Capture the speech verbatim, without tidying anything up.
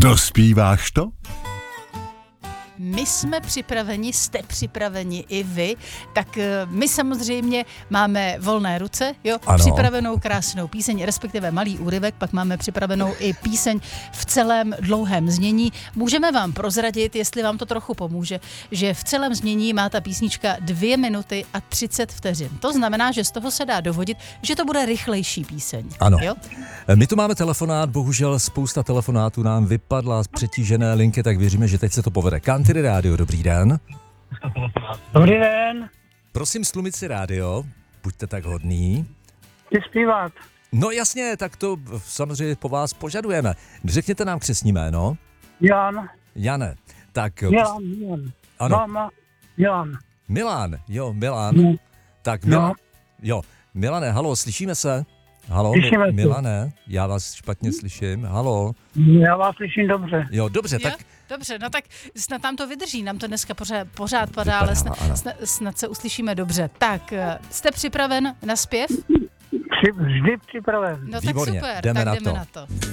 Dospíváš to? My jsme připraveni, jste připraveni i vy, tak my samozřejmě máme volné ruce, jo, ano. Připravenou krásnou píseň, respektive malý úryvek, pak máme připravenou i píseň v celém dlouhém znění. Můžeme vám prozradit, jestli vám to trochu pomůže, že v celém znění má ta písnička dvě minuty a třicet vteřin. To znamená, že z toho se dá dovodit, že to bude rychlejší píseň. Ano. Jo? My tu máme telefonát, bohužel spousta telefonátů nám vypadla z přetížené linky, tak věříme, že teď se to povede. Country rádio, dobrý den. Dobrý den. Prosím, stlumit si rádio, buďte tak hodný. Chci zpívat. No jasně, tak to samozřejmě po vás požadujeme. Řekněte nám křestní jméno. Jan. Jane. Tak. Milan, Milan. Ano. Mama, Milan. Milan, jo, Milan. No. Tak No. Milan, jo, Milane, halo, slyšíme se? Halo, Slyšíme se. Milane, já vás špatně slyším, halo. Já vás slyším dobře. Jo, dobře, Jo? tak Dobře, no tak snad nám to vydrží, nám to dneska pořád, pořád padá, Vypadá, ale snad, ano. snad, snad se uslyšíme dobře. Tak, jste připraven na zpěv? Při, vždy připraven. No Výborně, tak super, jdeme tak na jdeme to. na to.